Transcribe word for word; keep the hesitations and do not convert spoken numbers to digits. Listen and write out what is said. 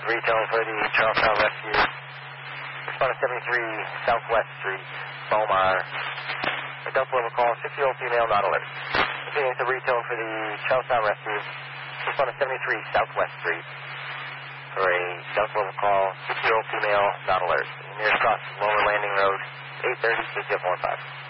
Retailing for the Charlestown Rescue. Respond to seventy-three Southwest Street, Beaumar. Adult level call, six-year-old female, not alert. Continuing to retailing for the Charlestown Rescue. Respond to seventy-three Southwest Street. For a adult level call, six-year-old female, not alert. Nearest cross, Lower Landing Road, eight thirty, six zero four five.